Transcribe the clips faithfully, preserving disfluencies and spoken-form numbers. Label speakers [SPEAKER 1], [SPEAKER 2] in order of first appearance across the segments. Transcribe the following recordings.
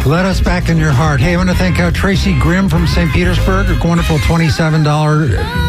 [SPEAKER 1] Let us back in your heart. Hey, I want to thank uh, Tracy Grimm from Saint Petersburg, a wonderful twenty-seven dollars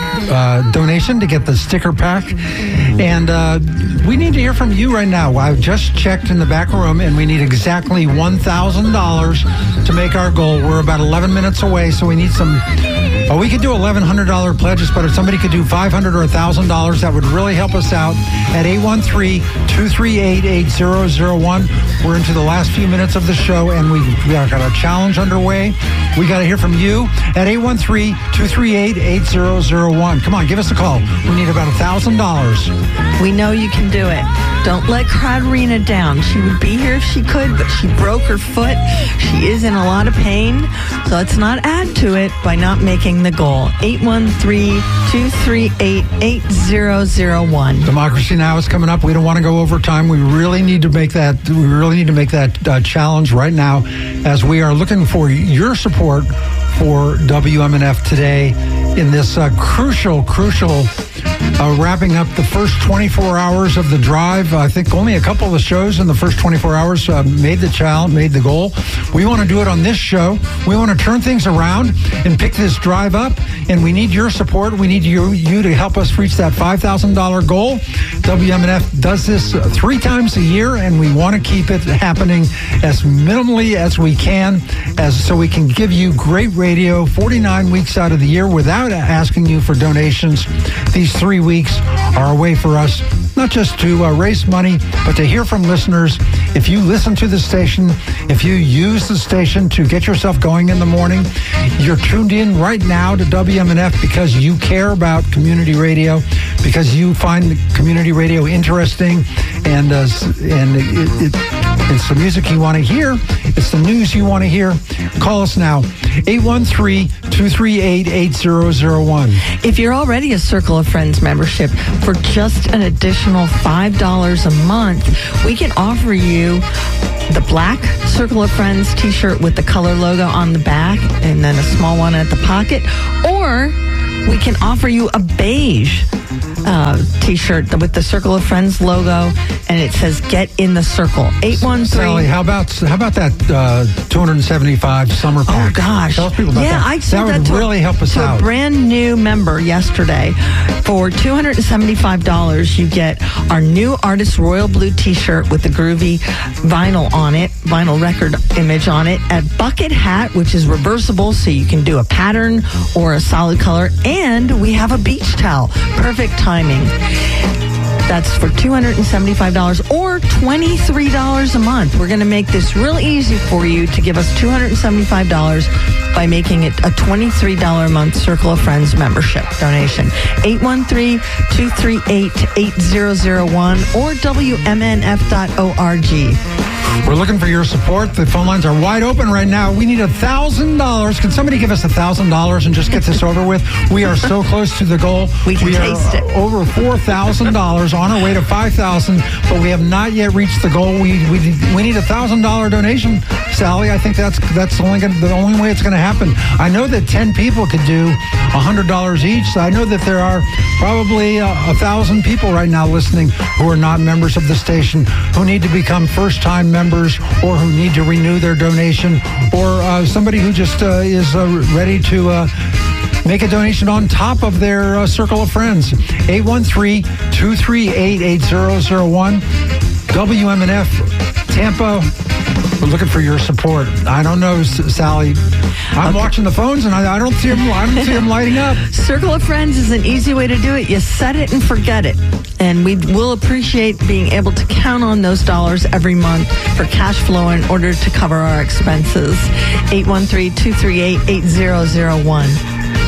[SPEAKER 1] uh, donation to get the sticker pack. And uh, we need to hear from you right now. I just checked in the back room, and we need exactly one thousand dollars to make our goal. We're about eleven minutes away, so we need some... Oh, we could do eleven hundred dollars pledges, but if somebody could do five hundred dollars or one thousand dollars, that would really help us out at eight one three, two three eight, eight zero zero one. We're into the last few minutes of the show, and we, we got a challenge underway. We got to hear from you at eight one three, two three eight, eight zero zero one. Come on, give us a call. We need about one thousand dollars.
[SPEAKER 2] We know you can do it. Don't let Crowderina down. She would be here if she could, but she broke her foot. She is in a lot of pain, so let's not add to it by not making the goal. eight one three, two three eight, eight zero zero one.
[SPEAKER 1] Democracy Now! Is coming up. We don't want to go over time. We really need to make that. We really need to make that uh, challenge right now, as we are looking for your support for W M N F today in this uh, crucial, crucial. Uh, wrapping up the first twenty-four hours of the drive. I think only a couple of the shows in the first twenty-four hours uh, made the challenge, made the goal. We want to do it on this show. We want to turn things around and pick this drive up, and we need your support. We need you, you to help us reach that five thousand dollars goal. W M N F does this three times a year, and we want to keep it happening as minimally as we can, as so we can give you great radio forty-nine weeks out of the year without asking you for donations. These three weeks are a way for us not just to uh, raise money, but to hear from listeners. If you listen to the station, if you use the station to get yourself going in the morning, you're tuned in right now to W M N F because you care about community radio, because you find community radio interesting, and uh, and it, it, it's the music you want to hear. It's the news you want to hear. Call us now, eight one three, two three eight, eight zero zero one.
[SPEAKER 2] If you're already a Circle of Friends membership, for just an additional five dollars a month, we can offer you the black Circle of Friends t-shirt with the color logo on the back and then a small one at the pocket, or we can offer you a beige uh, t-shirt with the Circle of Friends logo, and it says "Get in the Circle." eight one three.
[SPEAKER 1] Sally, how about how about that uh, two hundred seventy-five summer pack?
[SPEAKER 2] Oh gosh!
[SPEAKER 1] Tell people about
[SPEAKER 2] yeah,
[SPEAKER 1] that.
[SPEAKER 2] I sold
[SPEAKER 1] that
[SPEAKER 2] that,
[SPEAKER 1] would
[SPEAKER 2] to
[SPEAKER 1] really
[SPEAKER 2] a,
[SPEAKER 1] help us
[SPEAKER 2] to
[SPEAKER 1] out.
[SPEAKER 2] a brand new member yesterday. For two hundred seventy-five dollars, you get our new Artist Royal Blue t-shirt with the groovy vinyl on it, vinyl record image on it, a bucket hat, which is reversible, so you can do a pattern or a solid color, and we have a beach towel. Perfect timing. That's for two hundred seventy-five dollars or twenty-three dollars a month. We're going to make this real easy for you to give us two hundred seventy-five dollars by making it a twenty-three dollars a month Circle of Friends membership donation. eight one three, two three eight, eight zero zero one or W M N F dot org.
[SPEAKER 1] We're looking for your support. The phone lines are wide open right now. We need one thousand dollars. Can somebody give us one thousand dollars and just get this over with? We are so close to the goal.
[SPEAKER 2] We can
[SPEAKER 1] we
[SPEAKER 2] taste
[SPEAKER 1] are
[SPEAKER 2] it.
[SPEAKER 1] Over four thousand dollars on our way to five thousand dollars, but we have not yet reached the goal. We we, we need a one thousand dollars donation, Sally. I think that's that's only gonna, the only way it's going to happen. I know that ten people could do one hundred dollars each. So I know that there are probably uh, one thousand people right now listening who are not members of the station, who need to become first-time members, or who need to renew their donation, or uh, somebody who just uh, is uh, ready to uh, make a donation on top of their uh, Circle of Friends. eight one three, two three eight, eight zero zero one. W M N F Tampa, we're looking for your support. I don't know, Sally. I'm okay. watching the phones, and I, I don't see them. I don't see them lighting up.
[SPEAKER 2] Circle of Friends is an easy way to do it. You set it and forget it, and we will appreciate being able to count on those dollars every month for cash flow in order to cover our expenses. eight one three, two three eight, eight zero zero one.